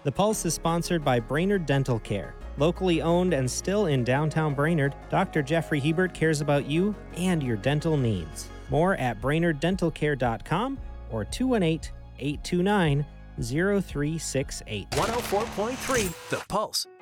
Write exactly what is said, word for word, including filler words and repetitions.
The Pulse is sponsored by Brainerd Dental Care. Locally owned and still in downtown Brainerd, Doctor Jeffrey Hebert cares about you and your dental needs. More at brainerd dental care dot com or two one eight, eight two nine, zero three six eight. one oh four point three The Pulse.